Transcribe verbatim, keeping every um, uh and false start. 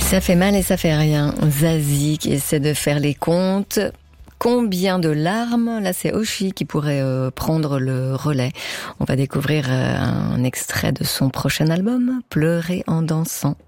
Ça fait mal et ça fait rien. Zazie qui essaie de faire les comptes. Combien de larmes? Là, c'est Oshi qui pourrait euh, prendre le relais. On va découvrir euh, un extrait de son prochain album, Pleurer en dansant.